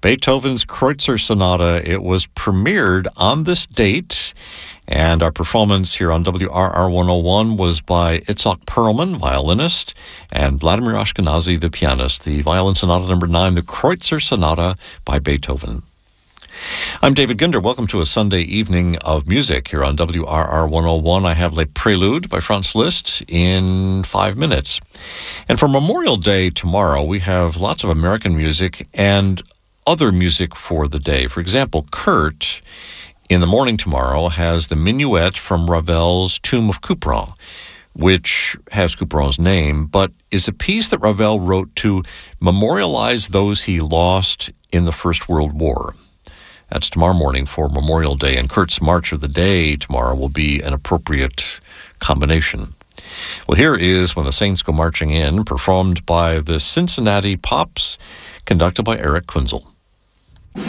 Beethoven's Kreutzer Sonata. It was premiered on this date, and our performance here on WRR 101 was by Itzhak Perlman, violinist, and Vladimir Ashkenazy, the pianist. The Violin Sonata number 9, the Kreutzer Sonata by Beethoven. I'm David Ginder. Welcome to a Sunday evening of music here on WRR 101. I have Le Prelude by Franz Liszt in 5 minutes. And for Memorial Day tomorrow, we have lots of American music and other music for the day. For example, Kurt, in the morning tomorrow, has the minuet from Ravel's Tomb of Couperin, which has Couperin's name, but is a piece that Ravel wrote to memorialize those he lost in the First World War. That's tomorrow morning for Memorial Day, and Kurt's March of the Day tomorrow will be an appropriate combination. Well, here is When the Saints Go Marching In, performed by the Cincinnati Pops, conducted by Eric Kunzel.